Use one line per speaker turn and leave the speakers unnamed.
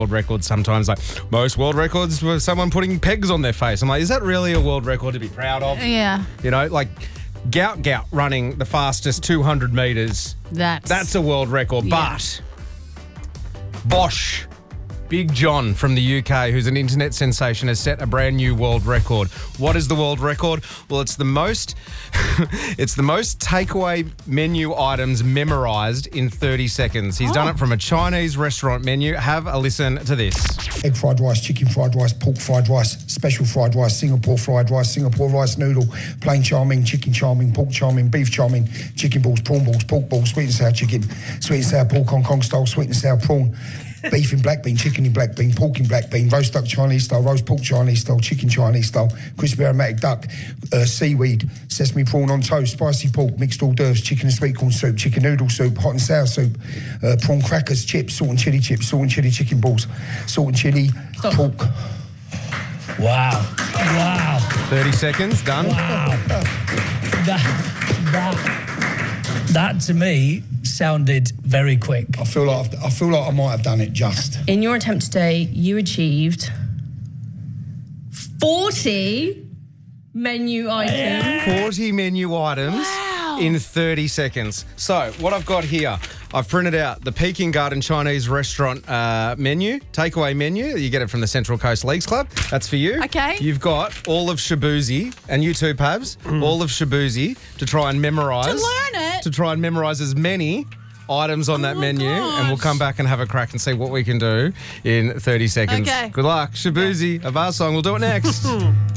world records sometimes, like most world records were someone putting pegs on their face. I'm like, is that really a world record to be proud of?
Yeah.
You know, like Gout running the fastest 200 metres. That's a world record.
Yeah.
But Bosch, Big John from the UK, who's an internet sensation, has set a brand new world record. What is the world record? Well, it's the most takeaway menu items memorised in 30 seconds. He's done it from a Chinese restaurant menu. Have a listen to this.
Egg fried rice, chicken fried rice, pork fried rice, special fried rice, Singapore rice noodle, plain chow mein, chicken chow mein, pork chow mein, beef chow mein, chicken balls, prawn balls, pork balls, sweet and sour chicken, sweet and sour pork Hong Kong style, sweet and sour prawn, beef in black bean, chicken in black bean, pork in black bean, roast duck Chinese style, roast pork Chinese style, chicken Chinese style, crispy aromatic duck, seaweed, sesame prawn on toast, spicy pork, mixed hors d'oeuvres, chicken and sweet corn soup, chicken noodle soup, hot and sour soup, prawn crackers, chips, salt and chili chicken balls, salt and chili, pork.
Wow.
30 seconds, done.
Wow. That to me sounded very quick.
I feel like I might have done it just.
In your attempt today, you achieved 40 menu items.
40 menu items in 30 seconds. So, what I've got here, I've printed out the Peking Garden Chinese restaurant menu, takeaway menu. You get it from the Central Coast Leagues Club. That's for you.
Okay.
You've got all of Shabuzi, and you too, Pabs, all of Shabuzi to try and memorise.
To learn it.
To try and memorise as many items on that menu, and we'll come back and have a crack and see what we can do in 30 seconds.
Okay.
Good luck. Shabuzi, a bar song. We'll do it next.